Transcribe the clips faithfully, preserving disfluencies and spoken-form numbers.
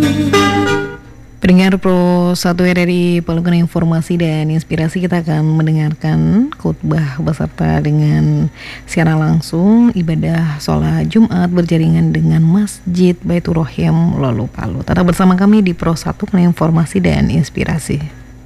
Pendengar Pro satu R R I, pelukan informasi dan inspirasi, kita akan mendengarkan khutbah beserta dengan siaran langsung ibadah sholat Jumat berjaringan dengan Masjid Baitur Rahim Lolu Palu. Tetap bersama kami di Pro satu, pelukan informasi dan inspirasi.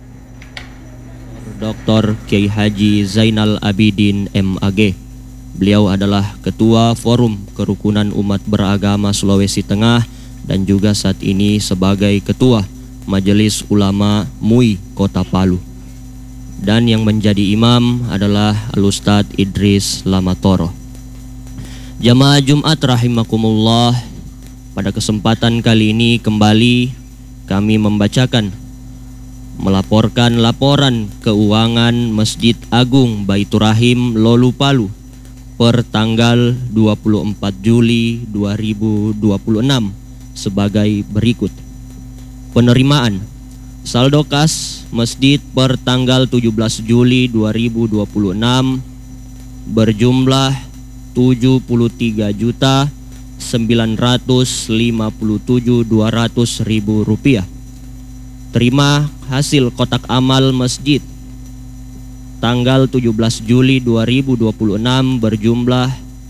Doktor Kiai Haji Zainal Abidin M A G. Beliau adalah Ketua Forum Kerukunan Umat Beragama Sulawesi Tengah dan juga saat ini sebagai Ketua Majelis Ulama M U I Kota Palu. Dan yang menjadi imam adalah Al-Ustadz Idris Lamatoro. Jamaah Jumat rahimakumullah, pada kesempatan kali ini kembali kami membacakan melaporkan laporan keuangan Masjid Agung Baitur Rahim Lolu Palu per tanggal dua puluh empat Juli dua ribu dua puluh enam sebagai berikut. Penerimaan saldo kas masjid per tanggal tujuh belas Juli dua ribu dua puluh enam berjumlah tujuh puluh tiga juta sembilan ratus lima puluh tujuh ribu dua ratus rupiah. Terima hasil kotak amal masjid tanggal tujuh belas Juli dua ribu dua puluh enam berjumlah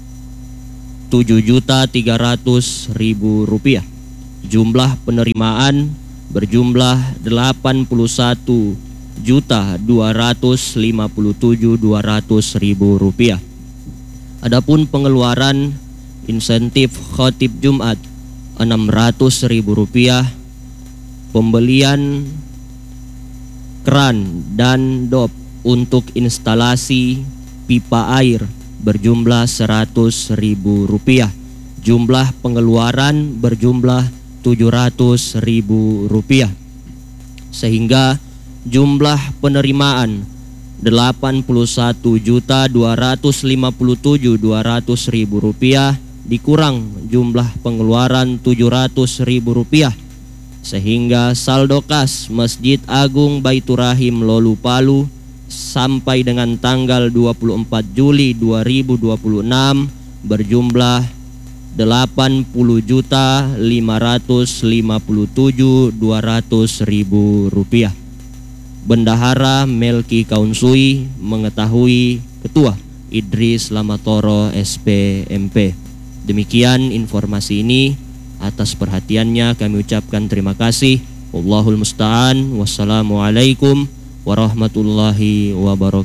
tujuh juta tiga ratus ribu rupiah. Jumlah penerimaan berjumlah delapan puluh satu juta dua ratus lima puluh tujuh ribu dua ratus rupiah. Adapun pengeluaran insentif khotib Jumat enam ratus ribu rupiah, pembelian keran dan dop untuk instalasi pipa air berjumlah seratus ribu rupiah. Jumlah pengeluaran berjumlah tujuh ratus ribu rupiah, sehingga jumlah penerimaan delapan puluh satu juta dua ratus lima puluh tujuh ribu dua ratus rupiah dikurang jumlah pengeluaran tujuh ratus ribu rupiah, sehingga saldo kas Masjid Agung Baitur Rahim Lolu Palu sampai dengan tanggal dua puluh empat Juli dua ribu dua puluh enam berjumlah delapan puluh juta lima ratus lima puluh tujuh ribu dua ratus rupiah. Bendahara Melki Kaunsui mengetahui Ketua Idris Lamatoro S P M P. Demikian informasi ini. Atas perhatiannya kami ucapkan terima kasih. Wallahul musta'an. Wassalamualaikum warahmatullahi wabarakatuh.